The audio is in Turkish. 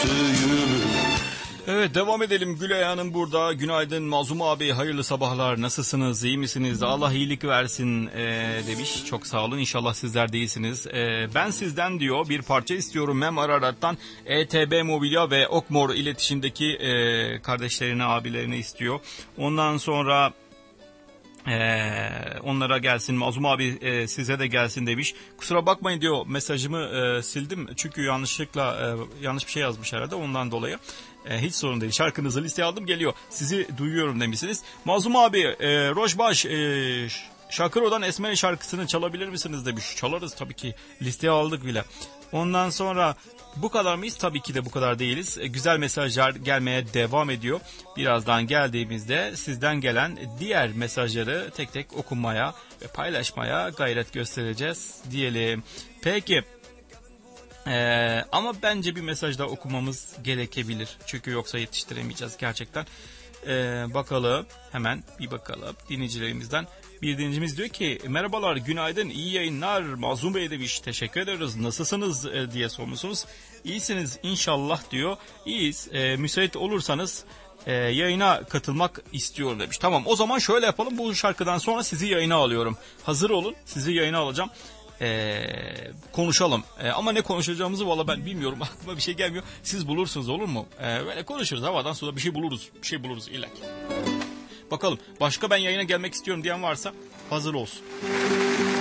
suyu. Evet, devam edelim. Gülay Hanım burada. Günaydın Mazlum abi, hayırlı sabahlar. Nasılsınız, iyi misiniz? Allah iyilik versin demiş. Çok sağ olun, İnşallah sizler de iyisiniz. Ben sizden diyor bir parça istiyorum. Mem Ararat'tan ETB Mobilya ve Okmor iletişimdeki kardeşlerini, abilerini istiyor. Ondan sonra onlara gelsin Mazlum abi, size de gelsin demiş. Kusura bakmayın diyor, mesajımı sildim çünkü yanlışlıkla yanlış bir şey yazmış herhalde, ondan dolayı. Hiç sorun değil, şarkınızı listeye aldım, geliyor, sizi duyuyorum demişsiniz. Mazlum abi, Rojbaş Şakıro'dan Esmer şarkısını çalabilir misiniz demiş. Çalarız tabii ki, listeye aldık bile. Ondan sonra bu kadar mıyız? Tabii ki de bu kadar değiliz. Güzel mesajlar gelmeye devam ediyor. Birazdan geldiğimizde sizden gelen diğer mesajları tek tek okumaya ve paylaşmaya gayret göstereceğiz diyelim. Peki. Ama bence bir mesaj daha okumamız gerekebilir. Çünkü yoksa yetiştiremeyeceğiz gerçekten. Bakalım, hemen bir bakalım dinleyicilerimizden. Bir dinleyicimiz diyor ki merhabalar, günaydın, iyi yayınlar Mazlum Bey demiş. Teşekkür ederiz, nasılsınız diye sormuşsunuz. İyisiniz inşallah diyor. İyiyiz, müsait olursanız yayına katılmak istiyorum demiş. Tamam, o zaman şöyle yapalım, bu şarkıdan sonra sizi yayına alıyorum. Hazır olun, sizi yayına alacağım. Konuşalım. Ama ne konuşacağımızı valla ben bilmiyorum. Aklıma bir şey gelmiyor. Siz bulursunuz, olur mu? Böyle konuşuruz, havadan suda bir şey buluruz. Bir şey buluruz illa ki. Bakalım, başka ben yayına gelmek istiyorum diyen varsa hazır olsun.